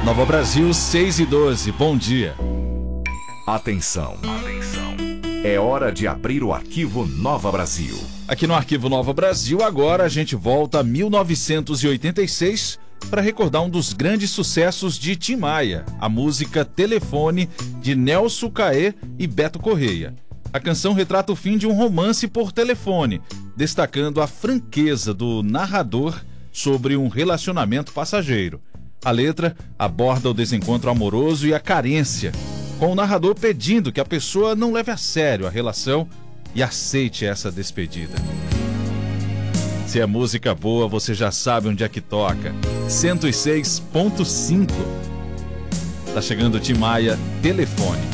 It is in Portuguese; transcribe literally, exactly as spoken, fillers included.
Nova Brasil, seis e doze. Bom dia. Atenção, atenção. É hora de abrir o arquivo Nova Brasil. Aqui no Arquivo Nova Brasil, agora a gente volta a mil novecentos e oitenta e seis para recordar um dos grandes sucessos de Tim Maia, a música Telefone, de Nelson Caê e Beto Correia. A canção retrata o fim de um romance por telefone, destacando a franqueza do narrador sobre um relacionamento passageiro. A letra aborda o desencontro amoroso e a carência, com o narrador pedindo que a pessoa não leve a sério a relação e aceite essa despedida. Se é música boa, você já sabe onde é que toca. cento e seis ponto cinco. Tá chegando Tim Maia, Telefone.